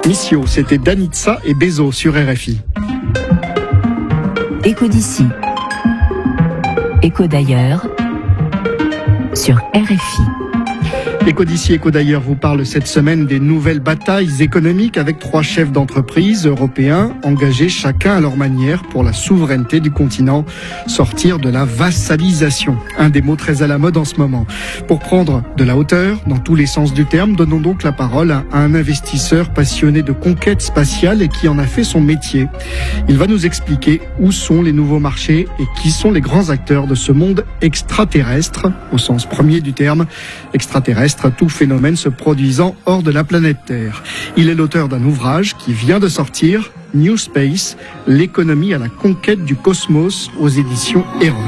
Missio, c'était Danitza et Bezos sur RFI. Écho d'ici, écho d'ailleurs, sur RFI. Écho d'ici, écho d'ailleurs vous parle cette semaine des nouvelles batailles économiques avec 3 chefs d'entreprise européens engagés chacun à leur manière pour la souveraineté du continent, sortir de la vassalisation, un des mots très à la mode en ce moment. Pour prendre de la hauteur dans tous les sens du terme, donnons donc la parole à un investisseur passionné de conquête spatiale et qui en a fait son métier. Il va nous expliquer où sont les nouveaux marchés et qui sont les grands acteurs de ce monde extraterrestre, au sens premier du terme, extraterrestre, tout phénomène se produisant hors de la planète Terre. Il est l'auteur d'un ouvrage qui vient de sortir, New Space, l'économie à la conquête du cosmos, aux éditions Erol.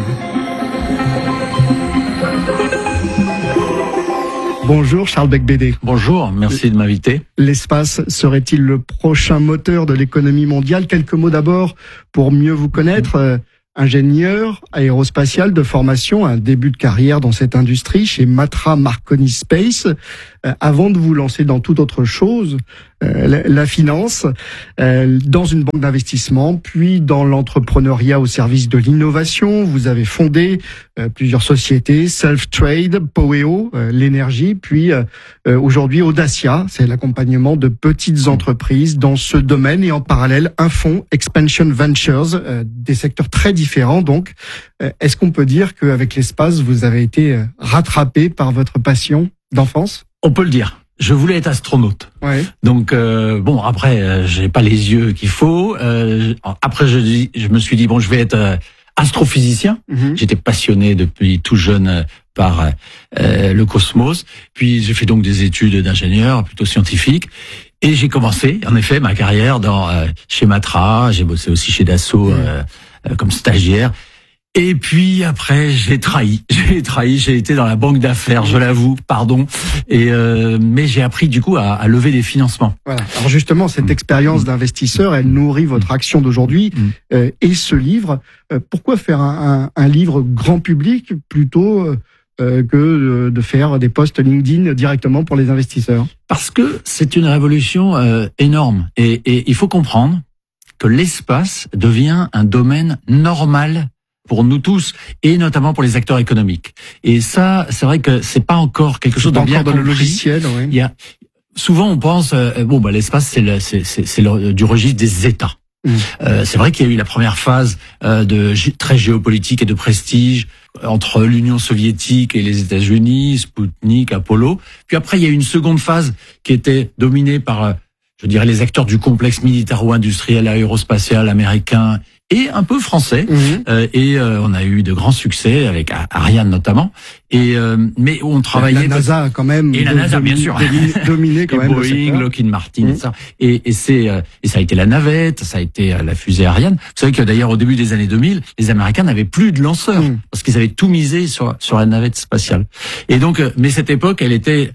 Bonjour Charles Beigbeder. Bonjour, merci de m'inviter. L'espace serait-il le prochain moteur de l'économie mondiale? Quelques mots d'abord pour mieux vous connaître. Ingénieur aérospatial de formation, un début de carrière dans cette industrie chez Matra Marconi Space, avant de vous lancer dans toute autre chose, la finance, dans une banque d'investissement, puis dans l'entrepreneuriat au service de l'innovation. Vous avez fondé plusieurs sociétés, Self-Trade, Poweo, l'énergie, puis aujourd'hui Audacia, c'est l'accompagnement de petites entreprises dans ce domaine, et en parallèle un fonds, Expansion Ventures, des secteurs très différents. Donc, est-ce qu'on peut dire qu'avec l'espace, vous avez été rattrapé par votre passion d'enfance? On peut le dire. Je voulais être astronaute. Ouais. Donc bon, après j'ai pas les yeux qu'il faut. Après je me suis dit bon, je vais être astrophysicien. J'étais passionné depuis tout jeune par le cosmos. Puis j'ai fait donc des études d'ingénieur plutôt scientifique. Et j'ai commencé, en effet, ma carrière chez Matra. J'ai bossé aussi chez Dassault comme stagiaire. Et puis après, j'ai trahi, j'ai été dans la banque d'affaires, je l'avoue, pardon. Et mais j'ai appris du coup à lever des financements. Voilà. Alors justement, cette expérience d'investisseur, elle nourrit votre action d'aujourd'hui et ce livre. Pourquoi faire un livre grand public plutôt que de faire des posts LinkedIn directement pour les investisseurs? Parce que c'est une révolution énorme et il faut comprendre que l'espace devient un domaine normal pour nous tous, et notamment pour les acteurs économiques. Et ça, c'est vrai que c'est pas encore quelque chose de bien compris. Dans le logiciel, oui. Souvent, on pense, l'espace, c'est du registre des États. C'est vrai qu'il y a eu la première phase très géopolitique et de prestige entre l'Union soviétique et les États-Unis, Spoutnik, Apollo. Puis après, il y a eu une seconde phase qui était dominée par, je dirais, les acteurs du complexe militaro-industriel aérospatial américain et un peu français. On a eu de grands succès avec Ariane notamment. Mais on travaillait. La NASA quand même. Et la NASA bien sûr. Dominé quand même. Boeing, Lockheed Martin, et ça. Et ça a été la navette, ça a été la fusée Ariane. Vous savez que d'ailleurs au début des années 2000, les Américains n'avaient plus de lanceurs parce qu'ils avaient tout misé sur la navette spatiale. Et donc, mais cette époque, elle était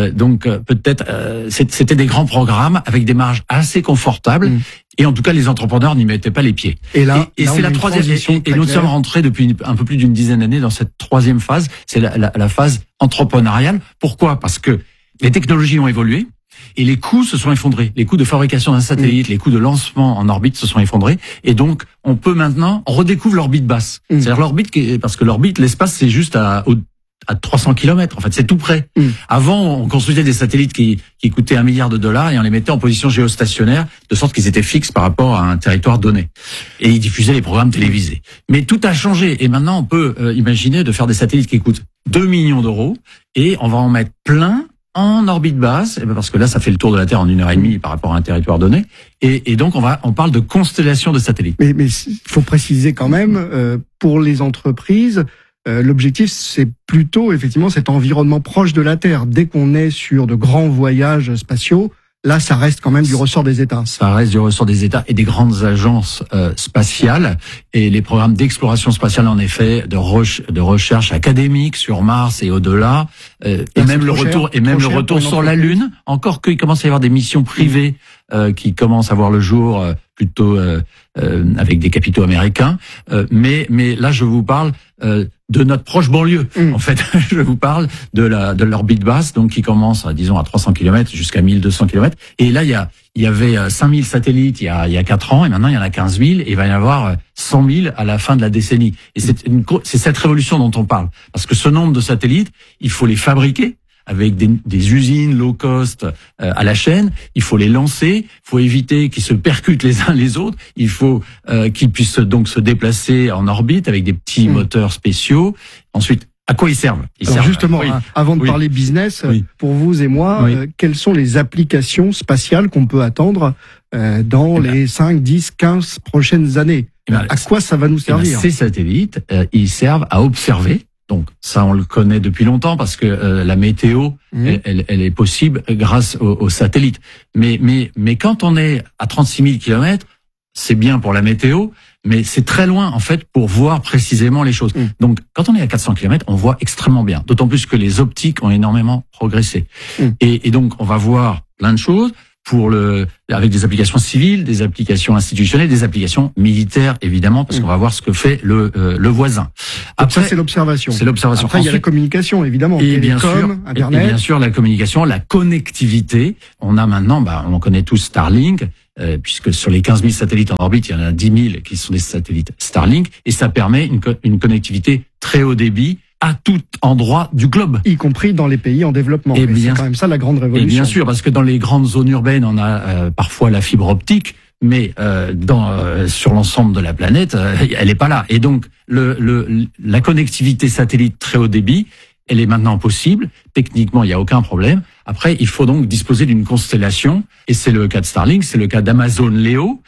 c'était des grands programmes avec des marges assez confortables. Et en tout cas, les entrepreneurs n'y mettaient pas les pieds. Et c'est la troisième. Et nous sommes rentrés depuis un peu plus d'une dizaine d'années dans cette troisième phase. C'est la phase entrepreneuriale. Pourquoi? Parce que les technologies ont évolué et les coûts se sont effondrés. Les coûts de fabrication d'un satellite, les coûts de lancement en orbite se sont effondrés. Et donc, on redécouvre l'orbite basse. C'est-à-dire l'orbite, parce que l'orbite, l'espace, c'est juste à 300 kilomètres. En fait, c'est tout près. Avant, on construisait des satellites qui coûtaient $1 milliard et on les mettait en position géostationnaire de sorte qu'ils étaient fixes par rapport à un territoire donné. Et ils diffusaient les programmes télévisés. Mais tout a changé. Et maintenant, on peut imaginer de faire des satellites qui coûtent 2 millions d'euros et on va en mettre plein en orbite basse, parce que là, ça fait le tour de la Terre en 1h30 par rapport à un territoire donné. Et donc, on parle de constellation de satellites. Mais il faut préciser quand même, pour les entreprises, l'objectif, c'est plutôt effectivement cet environnement proche de la Terre. Dès qu'on est sur de grands voyages spatiaux, là, ça reste quand même du ressort des États. Ça reste du ressort des États et des grandes agences spatiales. Et les programmes d'exploration spatiale, en effet, de recherche académique sur Mars et au-delà, et même le retour sur la Lune. Encore qu'il commence à y avoir des missions privées qui commencent à voir le jour plutôt avec des capitaux américains. Mais là, je vous parle de notre proche banlieue. En fait, je vous parle de l'orbite basse, donc qui commence, disons, à 300 km jusqu'à 1200 km. Et là, il y a il y avait 5000 satellites il y a 4 ans, et maintenant il y en a 15 000, et il va y en avoir 100 000 à la fin de la décennie. Et c'est cette révolution dont on parle. Parce que ce nombre de satellites, il faut les fabriquer avec des usines low cost à la chaîne. Il faut les lancer, il faut éviter qu'ils se percutent les uns les autres. Il faut qu'ils puissent donc se déplacer en orbite avec des petits moteurs spéciaux. Ensuite, à quoi ils servent? Alors justement, avant de parler business, pour vous et moi, quelles sont les applications spatiales qu'on peut attendre dans les 5, 10, 15 prochaines années? À quoi ça va nous servir? Ces satellites, ils servent à observer. Donc ça, on le connaît depuis longtemps parce que la météo, elle est possible grâce aux satellites. Mais quand on est à 36 000 kilomètres, c'est bien pour la météo, mais c'est très loin en fait pour voir précisément les choses. Donc quand on est à 400 kilomètres, on voit extrêmement bien. D'autant plus que les optiques ont énormément progressé. Et donc on va voir plein de choses avec des applications civiles, des applications institutionnelles, des applications militaires évidemment, parce qu'on va voir ce que fait le voisin. Après, ça c'est l'observation. C'est l'observation. Après, il y a la communication évidemment, et bien sûr, Internet. Et bien sûr la communication, la connectivité. On a maintenant, on connaît tous Starlink, puisque sur les 15 000 satellites en orbite, il y en a 10 000 qui sont des satellites Starlink, et ça permet une connectivité très haut débit à tout endroit du globe, y compris dans les pays en développement. Et c'est quand même ça la grande révolution. Et bien sûr, parce que dans les grandes zones urbaines, on a parfois la fibre optique, mais sur l'ensemble de la planète, elle est pas là. Et donc la connectivité satellite très haut débit, elle est maintenant possible. Techniquement, il n'y a aucun problème. Après, il faut donc disposer d'une constellation, et c'est le cas de Starlink, c'est le cas d'Amazon Leo.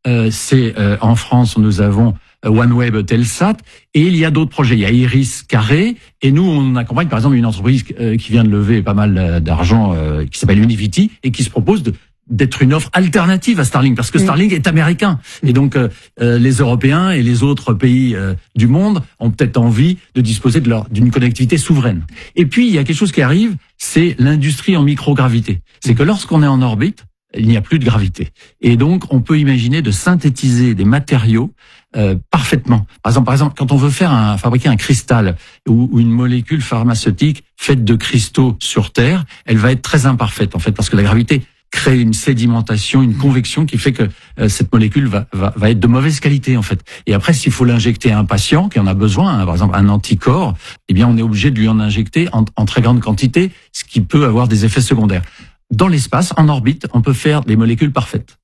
En France, nous avons OneWeb Telsat, et il y a d'autres projets. Il y a Iris Carré, et nous, on accompagne par exemple une entreprise qui vient de lever pas mal d'argent, qui s'appelle Univity, et qui se propose d'être une offre alternative à Starlink, parce que Starlink est américain. Et donc, les Européens et les autres pays du monde ont peut-être envie de disposer d'une connectivité souveraine. Et puis, il y a quelque chose qui arrive, c'est l'industrie en microgravité. C'est que lorsqu'on est en orbite, il n'y a plus de gravité. Et donc, on peut imaginer de synthétiser des matériaux parfaitement. Par exemple, quand on veut fabriquer un cristal ou une molécule pharmaceutique faite de cristaux sur Terre, elle va être très imparfaite, en fait, parce que la gravité crée une sédimentation, une convection qui fait que cette molécule va être de mauvaise qualité, en fait. Et après, s'il faut l'injecter à un patient qui en a besoin, par exemple un anticorps, eh bien, on est obligé de lui en injecter en très grande quantité, ce qui peut avoir des effets secondaires. Dans l'espace, en orbite, on peut faire des molécules parfaites.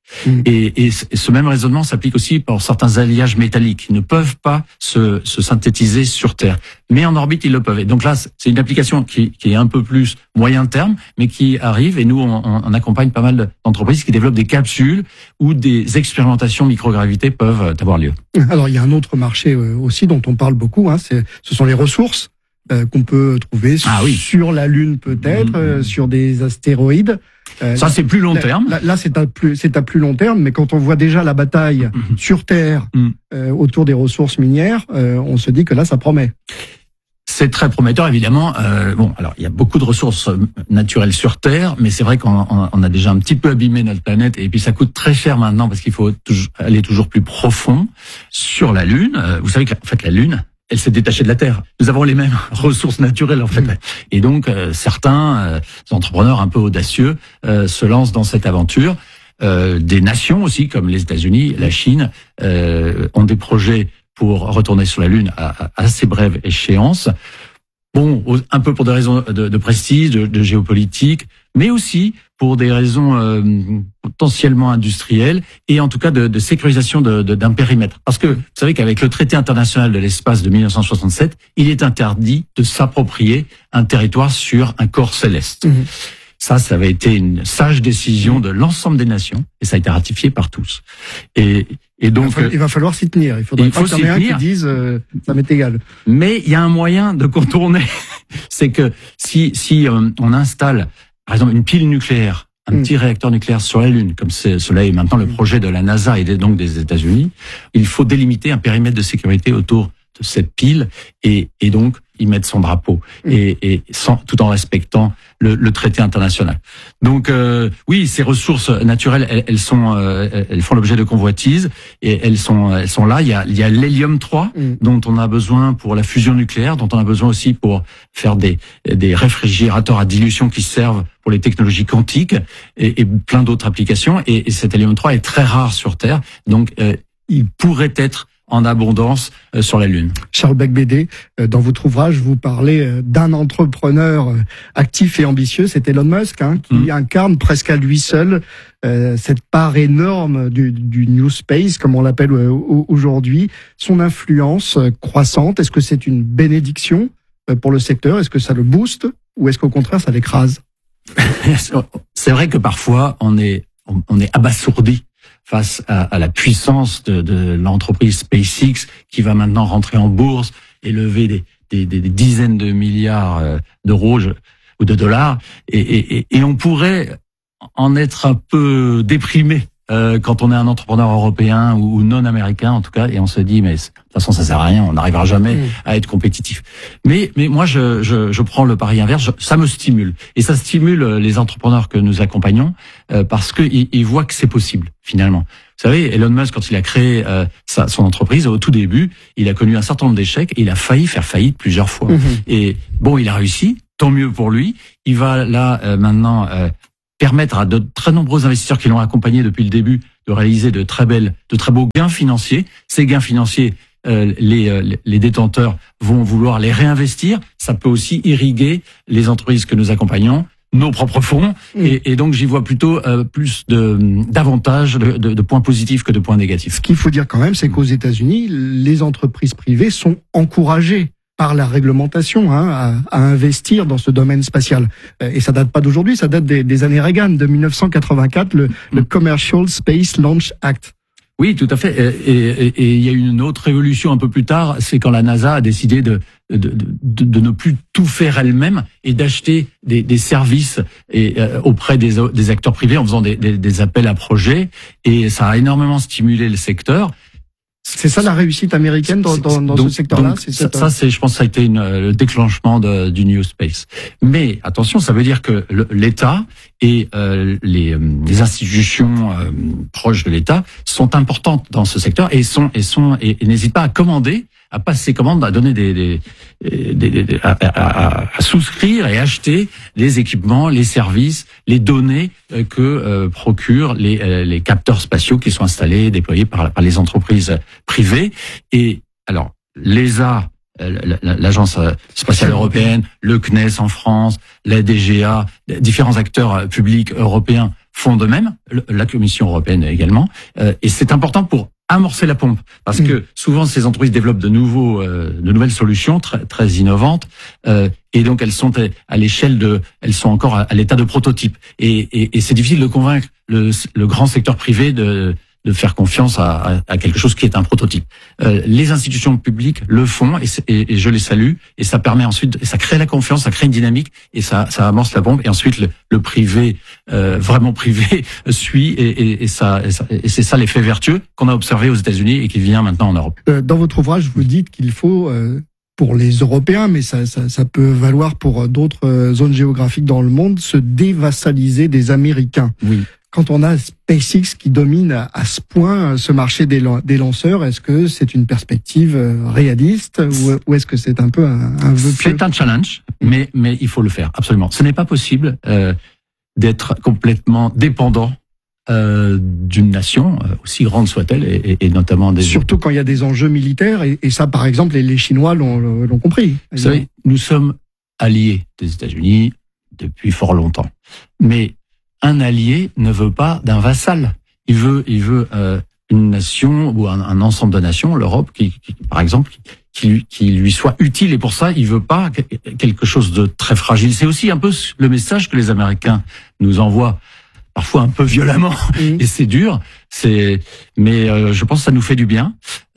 Et ce même raisonnement s'applique aussi pour certains alliages métalliques qui ne peuvent pas se synthétiser sur Terre. Mais en orbite, ils le peuvent. Et donc là, c'est une application qui est un peu plus moyen terme, mais qui arrive. Et nous, on accompagne pas mal d'entreprises qui développent des capsules où des expérimentations microgravité peuvent avoir lieu. Alors, il y a un autre marché aussi dont on parle beaucoup, ce sont les ressources qu'on peut trouver sur la Lune peut-être, sur des astéroïdes. Ça, c'est plus long terme. Là, c'est à plus long terme, mais quand on voit déjà la bataille sur Terre autour des ressources minières, on se dit que là, ça promet. C'est très prometteur, évidemment. Alors, il y a beaucoup de ressources naturelles sur Terre, mais c'est vrai qu'on a déjà un petit peu abîmé notre planète, et puis ça coûte très cher maintenant parce qu'il faut aller toujours plus profond sur la Lune. Vous savez qu'en fait, la Lune, elle s'est détachée de la Terre. Nous avons les mêmes ressources naturelles, en fait. Et donc, certains entrepreneurs un peu audacieux se lancent dans cette aventure. Des nations aussi, comme les États-Unis, la Chine, ont des projets pour retourner sur la Lune à assez brève échéance. Bon, un peu pour des raisons de prestige, de géopolitique, mais aussi pour des raisons potentiellement industrielles et en tout cas de sécurisation d'un périmètre. Parce que vous savez qu'avec le traité international de l'espace de 1967, il est interdit de s'approprier un territoire sur un corps céleste. Ça avait été une sage décision de l'ensemble des nations et ça a été ratifié par tous. Et donc, il va falloir s'y tenir. Il faudrait pas qu'il y en ait un qui dise ça m'est égal. Mais il y a un moyen de contourner. C'est que si on installe, par exemple, une pile nucléaire, un petit réacteur nucléaire sur la Lune, comme cela est maintenant le projet de la NASA et donc des États-Unis, il faut délimiter un périmètre de sécurité autour de cette pile et donc y mettre son drapeau et tout en respectant le traité international. Donc oui, ces ressources naturelles, elles font l'objet de convoitises et elles sont là. Il y a l'hélium 3 dont on a besoin pour la fusion nucléaire, dont on a besoin aussi pour faire des réfrigérateurs à dilution qui servent pour les technologies quantiques et plein d'autres applications. Et cet hélium 3 est très rare sur Terre, donc il pourrait être en abondance sur la Lune. Charles Beigbeder, dans votre ouvrage, vous parlez d'un entrepreneur actif et ambitieux, c'est Elon Musk, qui incarne presque à lui seul cette part énorme du New Space, comme on l'appelle aujourd'hui. Son influence croissante, est-ce que c'est une bénédiction pour le secteur? Est-ce que ça le booste ou est-ce qu'au contraire ça l'écrase? C'est vrai que parfois on est abasourdi face à la puissance de l'entreprise SpaceX qui va maintenant rentrer en bourse et lever des dizaines de milliards d'euros ou de dollars. Et on pourrait en être un peu déprimé quand on est un entrepreneur européen ou non américain en tout cas, et on se dit mais de toute façon ça sert à rien, on n'arrivera jamais à être compétitif. Mais moi je prends le pari inverse, ça me stimule et ça stimule les entrepreneurs que nous accompagnons parce que ils voient que c'est possible finalement. Vous savez, Elon Musk quand il a créé son entreprise au tout début, il a connu un certain nombre d'échecs et il a failli faire faillite plusieurs fois. Et bon, il a réussi, tant mieux pour lui. Il va là maintenant permettre à de très nombreux investisseurs qui l'ont accompagné depuis le début de réaliser de très beaux gains financiers. Ces gains financiers, les détenteurs vont vouloir les réinvestir. Ça peut aussi irriguer les entreprises que nous accompagnons, nos propres fonds. Et donc j'y vois plutôt plus d'avantages, de points positifs que de points négatifs. Ce qu'il faut dire quand même, c'est qu'aux États-Unis, les entreprises privées sont encouragées par la réglementation à investir dans ce domaine spatial. Et ça date pas d'aujourd'hui, ça date des années Reagan, de 1984, le Commercial Space Launch Act. Oui, tout à fait. Et il y a eu une autre révolution un peu plus tard, c'est quand la NASA a décidé de ne plus tout faire elle-même et d'acheter des services auprès des acteurs privés en faisant des appels à projets. Et ça a énormément stimulé le secteur. C'est ça la réussite américaine dans ce secteur-là. Je pense, ça a été le déclenchement du New Space. Mais attention, ça veut dire que l'État et les institutions proches de l'État sont importantes dans ce secteur et n'hésitent pas à commander, à passer commande, à donner à souscrire et acheter les équipements, les services, les données que procurent les capteurs spatiaux qui sont installés, déployés par les entreprises privées. Et alors, l'ESA, l'Agence spatiale européenne, le CNES en France, la DGA, différents acteurs publics européens font de même, la Commission européenne également. Et c'est important pour amorcer la pompe, parce que souvent ces entreprises développent de nouvelles solutions très innovantes, et donc elles sont à l'échelle elles sont encore à l'état de prototype, et c'est difficile de convaincre le grand secteur privé de faire confiance à quelque chose qui est un prototype. Les institutions publiques le font et je les salue, et ça permet ensuite, ça crée la confiance, ça crée une dynamique et ça amorce la bombe, et ensuite le privé, vraiment privé, suit et c'est ça l'effet vertueux qu'on a observé aux États-Unis et qui vient maintenant en Europe. Dans votre ouvrage, vous dites qu'il faut pour les Européens, mais ça peut valoir pour d'autres zones géographiques dans le monde, se dévassaliser des Américains. Oui. Quand on a SpaceX qui domine à ce point ce marché des lanceurs, est-ce que c'est une perspective réaliste ou est-ce que c'est un peu un vœu pieux? C'est un challenge, mais il faut le faire, absolument. Ce n'est pas possible d'être complètement dépendant d'une nation, aussi grande soit-elle, et notamment des... Surtout quand il y a des enjeux militaires, et ça, par exemple, les Chinois l'ont compris. Vous savez, nous sommes alliés des États-Unis depuis fort longtemps, mais un allié ne veut pas d'un vassal. Il veut une nation ou un ensemble de nations, l'Europe, qui par exemple, qui lui soit utile. Et pour ça, il veut pas quelque chose de très fragile. C'est aussi un peu le message que les Américains nous envoient, parfois un peu violemment. Et c'est dur. Mais je pense que ça nous fait du bien.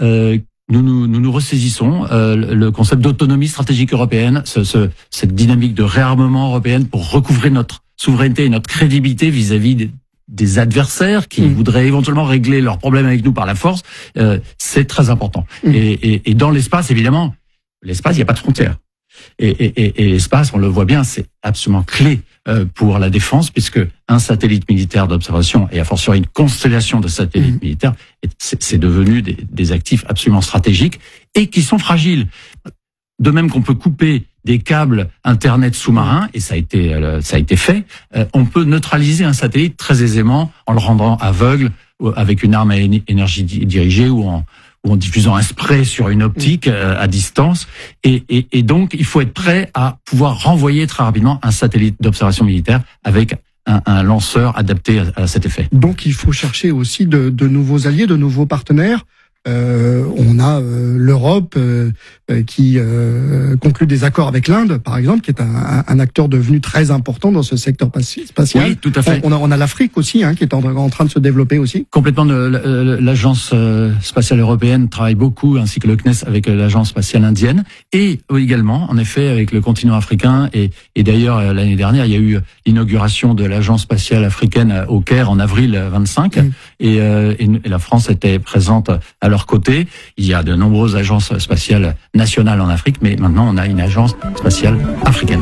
Nous ressaisissons le concept d'autonomie stratégique européenne, cette dynamique de réarmement européenne pour recouvrer notre souveraineté et notre crédibilité vis-à-vis des adversaires qui voudraient éventuellement régler leurs problèmes avec nous par la force. C'est très important. Et dans l'espace, évidemment, l'espace, il n'y a pas de frontières. Et l'espace, on le voit bien, c'est absolument clé pour la défense, puisque un satellite militaire d'observation et a fortiori une constellation de satellites militaires, c'est devenu des actifs absolument stratégiques et qui sont fragiles. De même qu'on peut couper des câbles Internet sous-marins, et ça a été fait, on peut neutraliser un satellite très aisément en le rendant aveugle, avec une arme à énergie dirigée ou en diffusant un spray sur une optique à distance. Et donc, il faut être prêt à pouvoir renvoyer très rapidement un satellite d'observation militaire avec un lanceur adapté à cet effet. Donc, il faut chercher aussi de nouveaux alliés, de nouveaux partenaires. On a l'Europe qui conclut des accords avec l'Inde, par exemple, qui est un acteur devenu très important dans ce secteur spatial. Oui, tout à fait. On a l'Afrique aussi, qui est en train de se développer aussi. Complètement. L'agence spatiale européenne travaille beaucoup, ainsi que le CNES, avec l'agence spatiale indienne, et également, en effet, avec le continent africain. Et d'ailleurs, l'année dernière, il y a eu l'inauguration de l'agence spatiale africaine au Caire en avril 25, et la France était présente à leur côté. Il y a de nombreuses agences spatiales nationales en Afrique, mais maintenant on a une agence spatiale africaine.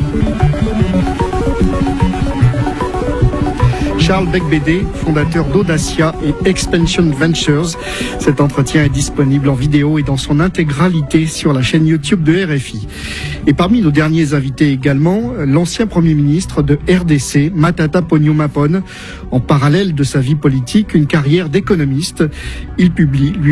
Charles Beigbeder, fondateur d'Audacia et Expansion Ventures. Cet entretien est disponible en vidéo et dans son intégralité sur la chaîne YouTube de RFI. Et parmi nos derniers invités également, l'ancien Premier ministre de RDC, Matata Ponyo Mapone. En parallèle de sa vie politique, une carrière d'économiste. Il publie